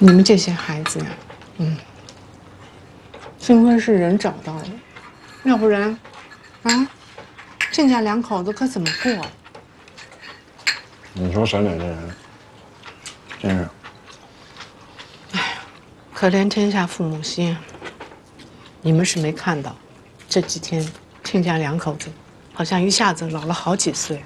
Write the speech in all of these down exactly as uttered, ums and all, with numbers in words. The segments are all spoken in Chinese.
你们这些孩子呀，嗯，幸亏是人找到了，要不然，啊，这家两口子可怎么过？ 你说沈磊这人，真是， 哎呀，可怜天下父母心。你们是没看到，这几天亲家两口子好像一下子老了好几岁。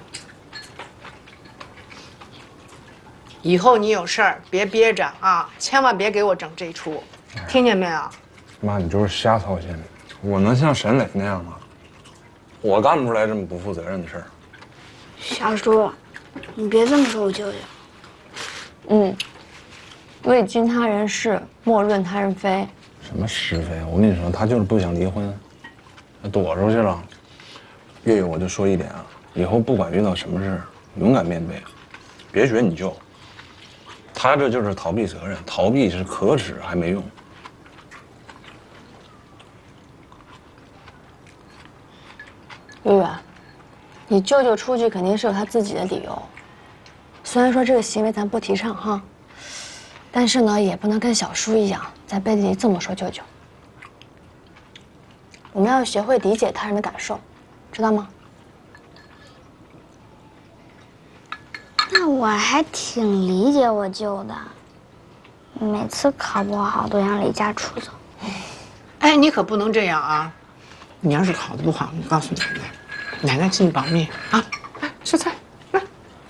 以后你有事儿别憋着啊，千万别给我整这出，听见没有？ 妈，你就是瞎操心。我能像沈磊那样吗？我干不出来这么不负责任的事儿。 小叔，你别这么说我舅舅。 嗯，未经他人事，莫论他人非。 什么是非？我跟你说，他就是不想离婚，他躲出去了。月月，我就说一点啊，以后不管遇到什么事，勇敢面对，别学你舅。他这就是逃避责任，逃避是可耻还没用。 月月，你舅舅出去肯定是有他自己的理由，虽然说这个行为咱不提倡哈，但是呢，也不能跟小叔一样在背地里这么说舅舅。我们要学会理解他人的感受，知道吗？ 那我还挺理解我舅的，每次考不好都想离家出走。 哎，你可不能这样啊！你要是考得不好，你告诉奶奶，奶奶替你保密啊。